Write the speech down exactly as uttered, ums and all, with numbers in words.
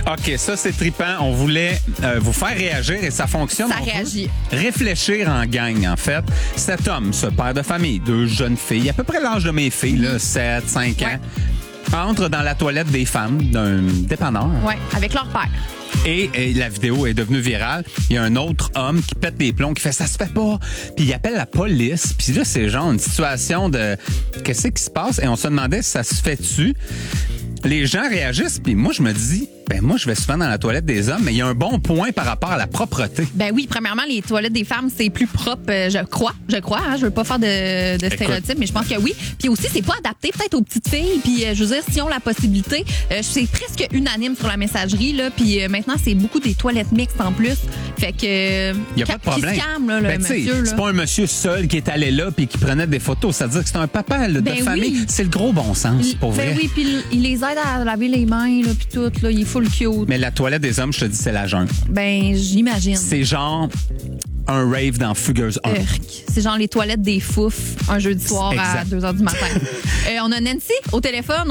OK, ça, c'est trippant. On voulait euh, vous faire réagir et ça fonctionne. Ça On peut réagit. Réfléchir en gang, en fait. Cet homme, ce père de famille, deux jeunes filles, à peu près l'âge de mes filles, là, sept, cinq Ouais. ans, entre dans la toilette des femmes d'un dépanneur. Oui, avec leur père. Et, et la vidéo est devenue virale. Il y a un autre homme qui pète des plombs, qui fait « ça se fait pas ». Puis il appelle la police. Puis là, c'est genre une situation de « qu'est-ce qui se passe ?» Et on se demandait si ça se fait-tu. Les gens réagissent, puis moi, je me dis, ben moi, je vais souvent dans la toilette des hommes, mais il y a un bon point par rapport à la propreté. Ben oui, premièrement, les toilettes des femmes, c'est plus propre, euh, je crois. Je crois, hein, je veux pas faire de, de stéréotypes, mais je pense que oui. Puis aussi, c'est pas adapté peut-être aux petites filles. Puis euh, je veux dire, si on la possibilité, euh, c'est presque unanime sur la messagerie, là. Puis euh, maintenant, c'est beaucoup des toilettes mixtes en plus. Fait que... Il n'y a pas de problème. Qui se calme, là, le ben, monsieur, là. C'est pas un monsieur seul qui est allé là puis qui prenait des photos. Ça veut dire que c'est un papa là, de Ben famille. oui. C'est le gros bon sens, Il- pour ben vrai. oui, puis il, il les aide à laver les mains, là, puis tout, là. Il est full cute. Mais la toilette des hommes, je te dis, c'est la jungle. Ben, j'imagine. C'est genre un rave dans Fugueuse un. Urk. C'est genre les toilettes des fouf un jeudi soir à Exact. deux heures du matin. euh, on a Nancy au téléphone.